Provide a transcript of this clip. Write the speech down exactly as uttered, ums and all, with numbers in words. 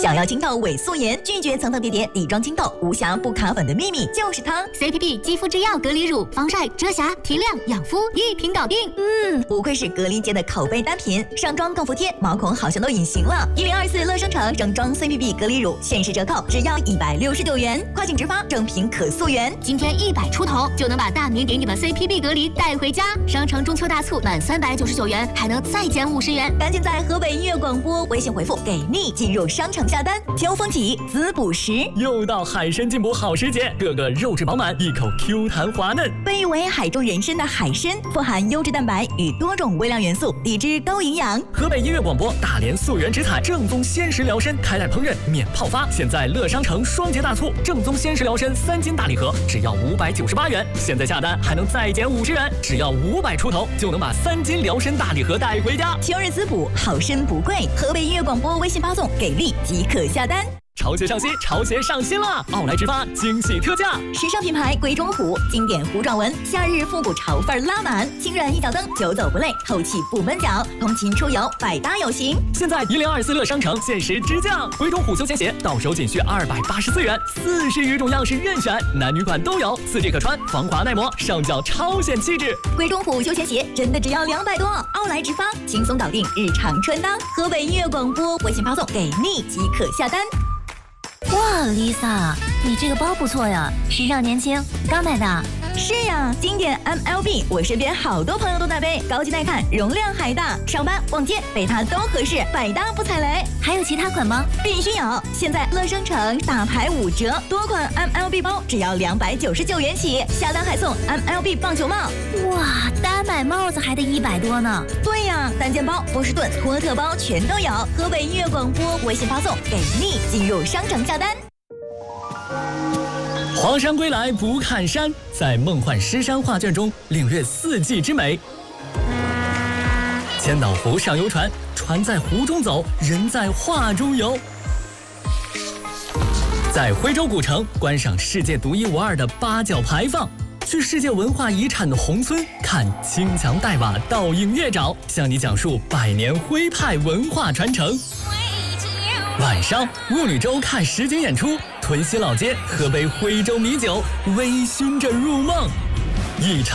想要清透伪素颜，拒绝层层叠叠底妆清透，无瑕不卡粉的秘密就是它 C P B 肌肤之钥隔离乳，防晒、遮瑕、提亮、养肤，一瓶搞定。 嗯，不愧是隔离界的口碑单品，上妆更服帖，毛孔好像都隐形了。一零二四乐生城整装 C P B 隔离乳限时折扣，只要一百六十九元，跨境直发，正品可溯源。 今天一百出头就能把大名鼎鼎的 C P B 隔离带回家。商城中秋大促满三百九十九元还能再减五十元， 赶紧在河北音乐广播微信回复给力进入商城下单。秋风起，滋补时， 又到海参进补好时节，个个肉质饱满，一口 Q 弹滑嫩。 被誉为海中人参的海参，富含优质蛋白与多种微量元素，抵制高营养。 河北音乐广播大连溯源植采正宗鲜食疗参，开袋烹饪免泡发。现在乐商城双节大促，正宗鲜食疗参三斤大礼盒只要五百九十八元，现在下单还能再减五十元，只要五百出头就能把三斤疗参大礼盒带回家。 秋日滋补，好参不贵。河北音乐广播微信发送给力即可下单。 潮鞋上新，潮鞋上新啦！奥莱直发惊喜特价， 时尚品牌鬼冢虎，经典弧状纹，夏日复古潮范拉满，轻软一脚蹬，久走不累，透气不闷脚，通勤出游百搭有型。 现在一零二四乐商城限时直降，鬼冢虎休闲鞋到手仅需二百八十四元，四十余种样式任选，男女款都有，四季可穿，防滑耐磨，上脚超显气质。 鬼冢虎休闲鞋真的只要两百多，奥莱直发轻松搞定日常穿搭。河北音乐广播微信发送给力即可下单。 哇 ，Lisa， 你这个包不错呀，时尚年轻，刚买的。 是呀，经典 M L B， 我身边好多朋友都在背，高级耐看，容量还大，上班逛街背它都合适，百搭不踩雷。 还有其他款吗？ 必须有！现在乐生城大牌五折，多款 M L B 包只要两百九十九元起，下单还送 M L B 棒球帽。 哇，单买帽子还得一百多呢。 对呀，单肩包、波士顿、托特包全都有。河北音乐广播微信发送给力进入商城下单。 黄山归来不看山，在梦幻诗山画卷中领略四季之美。千岛湖上游船，船在湖中走，人在画中游。在徽州古城观赏世界独一无二的八角牌坊，去世界文化遗产的宏村看青墙黛瓦倒映月沼，向你讲述百年徽派文化传承。晚上雾女洲看实景演出，屯溪老街喝杯徽州米酒，微醺着入梦。一场